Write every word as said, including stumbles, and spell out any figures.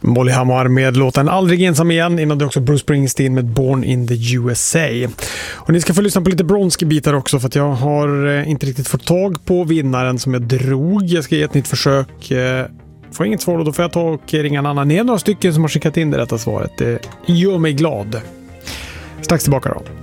Molly Hammar med låten Aldrig ensam igen, innan det också Bruce Springsteen med Born in the U S A. Och ni ska få lyssna på lite Bronski-bitar också, för att jag har inte riktigt fått tag på vinnaren som jag drog. Jag ska ge ett nytt försök. Får inget svar, och då får jag ta och ringa en annan. Ni är några stycken som har skickat in det rätta svaret. Det gör mig glad. Strax tillbaka då.